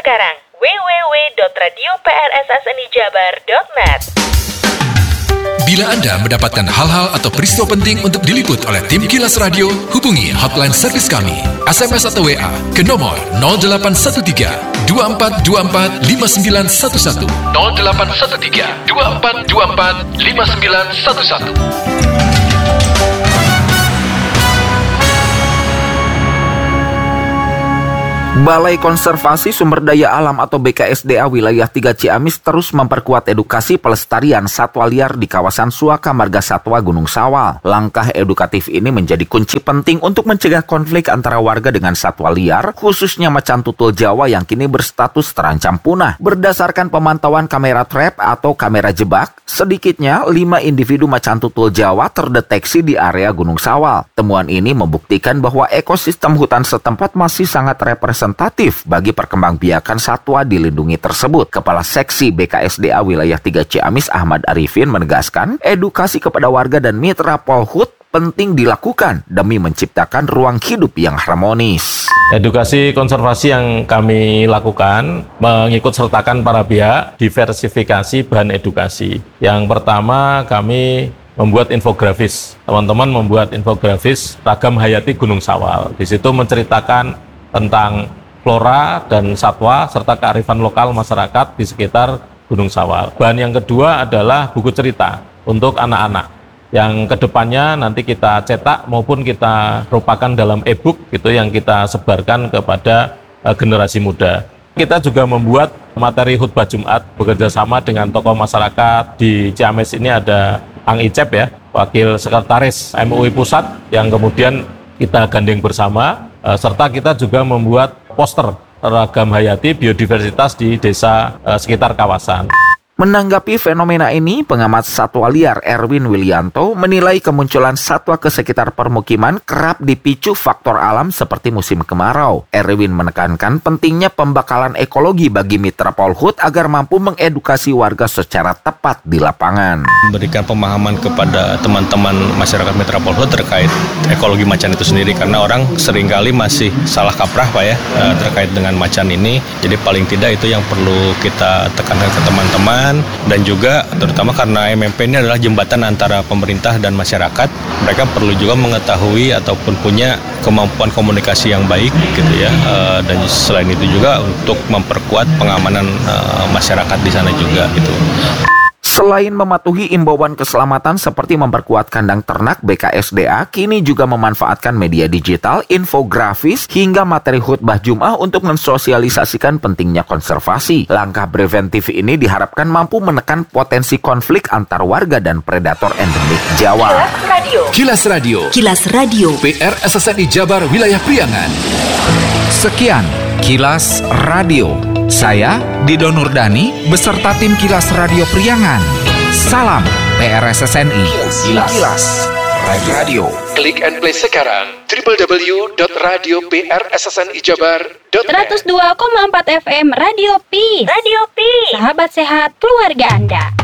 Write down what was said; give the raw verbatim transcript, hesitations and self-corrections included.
sekarang w w w dot radio p r s s n i jabar dot net. Bila Anda mendapatkan hal-hal atau peristiwa penting untuk diliput oleh tim Kilas Radio, hubungi hotline servis kami, S M S atau W A ke nomor nol delapan satu tiga dua empat dua empat lima sembilan satu satu nol delapan satu tiga dua empat dua empat lima sembilan satu satu. Balai Konservasi Sumber Daya Alam atau B K S D A Wilayah tiga Ciamis terus memperkuat edukasi pelestarian satwa liar di kawasan Suaka Marga Satwa Gunung Sawal. Langkah edukatif ini menjadi kunci penting untuk mencegah konflik antara warga dengan satwa liar, khususnya macan tutul Jawa yang kini berstatus terancam punah. Berdasarkan pemantauan kamera trap atau kamera jebak, sedikitnya lima individu macan tutul Jawa terdeteksi di area Gunung Sawal. Temuan ini membuktikan bahwa ekosistem hutan setempat masih sangat representatif bagi perkembangbiakan satwa dilindungi tersebut. Kepala Seksi B K S D A Wilayah tiga Ciamis Ahmad Arifin menegaskan, edukasi kepada warga dan mitra Polhut penting dilakukan demi menciptakan ruang hidup yang harmonis. Edukasi konservasi yang kami lakukan mengikut sertakan para pihak diversifikasi bahan edukasi. Yang pertama kami membuat infografis. Teman-teman membuat infografis ragam hayati Gunung Sawal. Di situ menceritakan tentang flora dan satwa serta kearifan lokal masyarakat di sekitar Gunung Sawal. Bahan yang kedua adalah buku cerita untuk anak-anak yang kedepannya nanti kita cetak maupun kita rupakan dalam e-book gitu yang kita sebarkan kepada uh, generasi muda. Kita juga membuat materi khutbah Jumat bekerja sama dengan tokoh masyarakat. Di Ciamis ini ada Ang Icep ya, wakil sekretaris M U I Pusat yang kemudian kita gandeng bersama. Uh, serta kita juga membuat poster ragam hayati biodiversitas di desa uh, sekitar kawasan. Menanggapi fenomena ini, pengamat satwa liar Erwin Willianto menilai kemunculan satwa ke sekitar permukiman kerap dipicu faktor alam seperti musim kemarau. Erwin menekankan pentingnya pembakalan ekologi bagi mitra Polhut agar mampu mengedukasi warga secara tepat di lapangan. Memberikan pemahaman kepada teman-teman masyarakat mitra Polhut terkait ekologi macan itu sendiri, karena orang seringkali masih salah kaprah Pak ya terkait dengan macan ini. Jadi paling tidak itu yang perlu kita tekankan ke teman-teman. Dan juga terutama karena M M P ini adalah jembatan antara pemerintah dan masyarakat, mereka perlu juga mengetahui ataupun punya kemampuan komunikasi yang baik gitu ya. E, dan selain itu juga untuk memperkuat pengamanan e, masyarakat di sana juga gitu. Selain mematuhi imbauan keselamatan seperti memperkuat kandang ternak, B K S D A kini juga memanfaatkan media digital, infografis, hingga materi khutbah Jumat untuk mensosialisasikan pentingnya konservasi. Langkah preventif ini diharapkan mampu menekan potensi konflik antar warga dan predator endemik Jawa. Kilas Radio. Kilas Radio. Kilas Radio. P R S S N I Jabar Wilayah Priangan. Sekian Kilas Radio. Saya Dido Nurdani beserta tim Kilas Radio Priangan. Salam P R S S N I. Kilas, Kilas. Radio. Klik and play sekarang w w w dot radio p r s s n i jabar dot net. seratus dua koma empat F M Radio P. Radio P. Sahabat sehat keluarga Anda.